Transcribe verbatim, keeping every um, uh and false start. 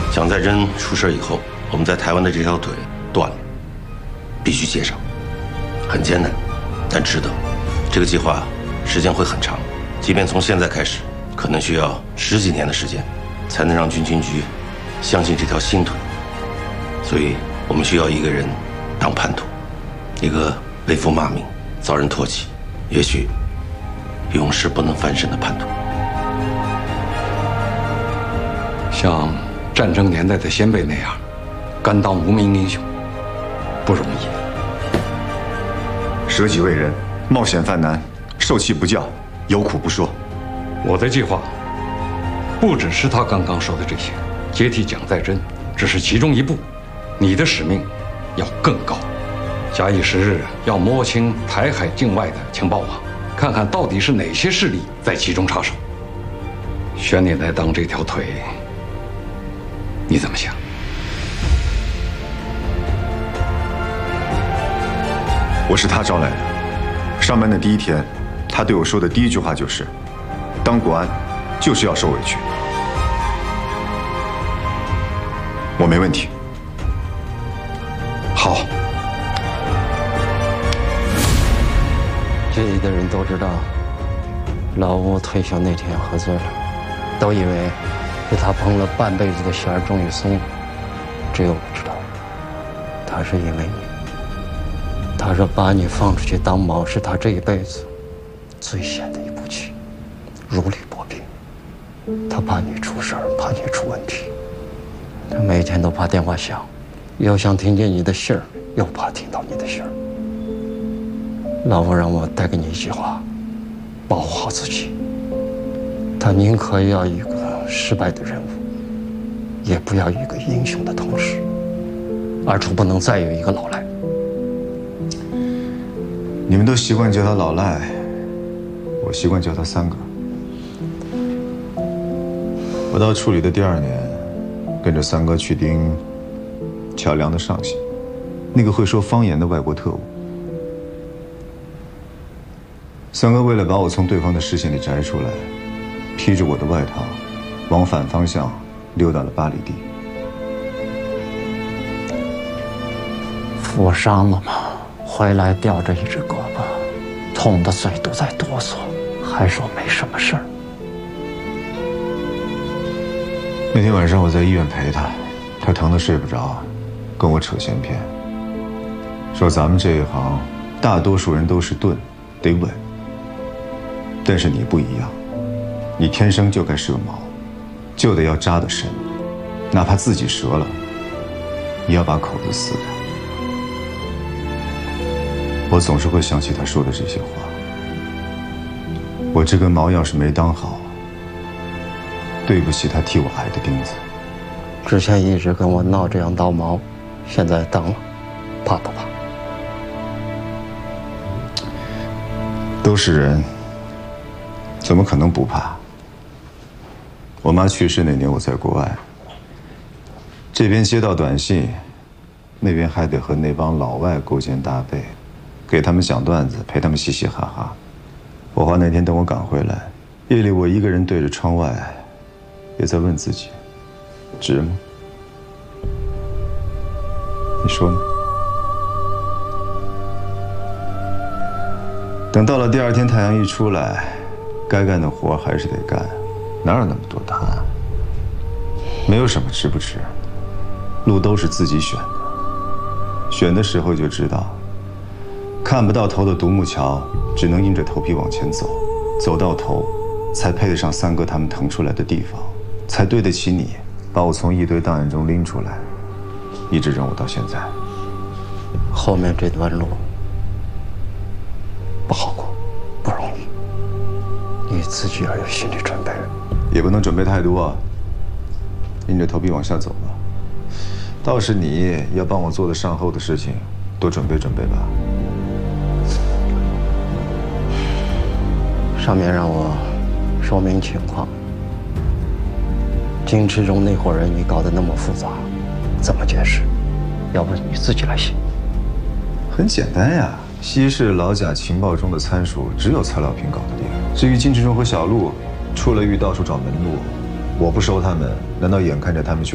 蒋在珍出事以后，我们在台湾的这条腿断了，必须接上，很艰难，但值得。这个计划时间会很长，即便从现在开始，可能需要十几年的时间，才能让军情局相信这条新腿。所以，我们需要一个人当叛徒，一个背负骂名、遭人唾弃，也许永世不能翻身的叛徒。 像战争年代的先辈那样，甘当无名英雄，不容易。 舍己为人，冒险犯难，受气不叫，有苦不说。 我的计划不只是他刚刚说的这些，接替蒋在珍只是其中一步，你的使命要更高。假以时日，要摸清台海境外的情报网，看看到底是哪些势力在其中插手。选你来当这条腿，你怎么想？ 我是他招来的。上班的第一天，他对我说的第一句话就是：“当国安，就是要受委屈。”我没问题。 好。 这里的人都知道，老吴退休那天喝醉了，都以为是他捧了半辈子的弦儿终于松了。只有我知道，他是因为你。他说把你放出去当毛是他这一辈子最险的一步棋，如履薄冰。他怕你出事儿，怕你出问题。他每天都怕电话响，又想听见你的信儿，又怕听到你的信儿。老吴让我带给你一句话：保护好自己。他宁可要一个失败的人物，也不要一个英雄的同事。二处不能再有一个老赖。 你们都习惯叫他老赖，我习惯叫他三哥。我到处里的第二年，跟着三哥去盯乔梁的上线，那个会说方言的外国特务。三哥为了把我从对方的视线里摘出来，披着我的外套，往反方向溜到了八里地。 负伤了吗？回来吊着一只胳膊，痛的嘴都在哆嗦，还说没什么事儿。 那天晚上我在医院陪他，他疼得睡不着，跟我扯闲篇，说咱们这一行，大多数人都是钝，得稳。但是你不一样，你天生就该是个毛，就得要扎得深，哪怕自己折了，也要把口子撕开。我总是会想起他说的这些话。我这根毛要是没当好，对不起他替我挨的钉子。 之前一直跟我闹这样刀毛，现在当了，怕不怕？ 都是人，怎么可能不怕？我妈去世那年我在国外，这边接到短信，那边还得和那帮老外勾肩搭背，给他们讲段子，陪他们嘻嘻哈哈。火化那天等我赶回来，夜里我一个人对着窗外，也在问自己，值吗？你说呢？等到了第二天太阳一出来，该干的活还是得干，哪有那么多答案？没有什么值不值，路都是自己选的。选的时候就知道，看不到头的独木桥，只能硬着头皮往前走，走到头，才配得上三哥他们腾出来的地方，才对得起你把我从一堆档案中拎出来，一直忍我到现在。 后面这段路不好过，不容易，你自己要有心理准备。 也不能准备太多，硬着头皮往下走吧。倒是你要帮我做的善后的事情，多准备准备吧。 上面让我说明情况，金池中那伙人你搞得那么复杂，怎么解释？要不你自己来写。 很简单呀，西市老甲情报中的参数只有蔡老平搞得定。至于金池中和小陆，出了狱到处找门路，我不收他们，难道眼看着他们去